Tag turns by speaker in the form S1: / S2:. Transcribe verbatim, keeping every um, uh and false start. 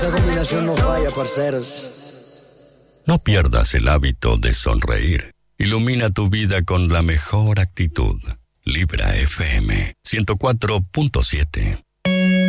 S1: Esa combinación no falla, parceros.
S2: No pierdas el hábito de sonreír. Ilumina tu vida con la mejor actitud. Libra F M ciento cuatro punto siete.